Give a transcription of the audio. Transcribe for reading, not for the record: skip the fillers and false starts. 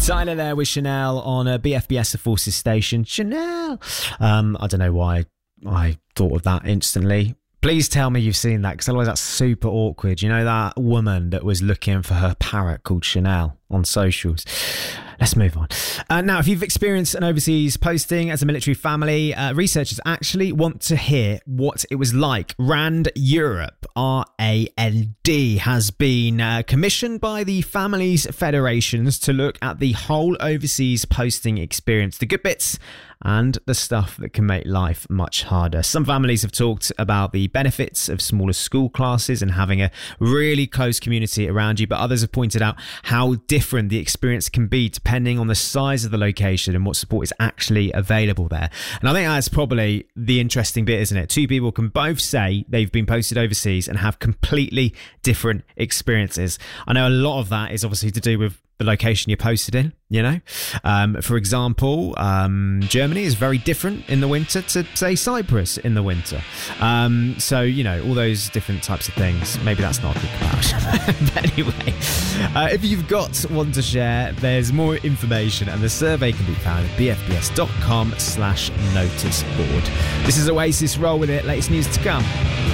Tyler there with Chanel on BFBS The Forces station. Chanel. I don't know why I thought of that instantly. Please tell me you've seen that, because otherwise that's super awkward. You know that woman that was looking for her parrot called Chanel on socials? Let's move on. Now, if you've experienced an overseas posting as a military family, researchers actually want to hear what it was like. RAND Europe, RAND, has been commissioned by the Families Federations to look at the whole overseas posting experience, the good bits and the stuff that can make life much harder. Some families have talked about the benefits of smaller school classes and having a really close community around you, but others have pointed out how different the experience can be depending on the size of the location and what support is actually available there. And I think that's probably the interesting bit, isn't it? Two people can both say they've been posted overseas and have completely different experiences. I know a lot of that is obviously to do with the location you're posted in, you know. For example, Germany is very different in the winter to, say, Cyprus in the winter. So, you know, all those different types of things. Maybe that's not a good comparison. But anyway, if you've got one to share, there's more information and the survey can be found at bfbs.com/noticeboard. This is Oasis. Roll with it. Latest news to come.